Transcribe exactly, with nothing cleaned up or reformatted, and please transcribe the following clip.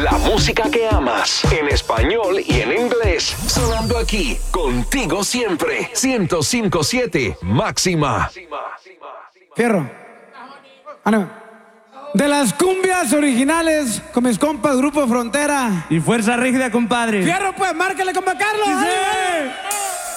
La música que amas, en español y en inglés, sonando aquí, contigo siempre. ciento cinco punto siete Máxima. Fierro. Ah, no. De las cumbias originales con mis compas Grupo Frontera. Y Fuerza Rígida, compadre. Fierro, pues, márcale, compa Carlos. Sí, sí. ¡Dale!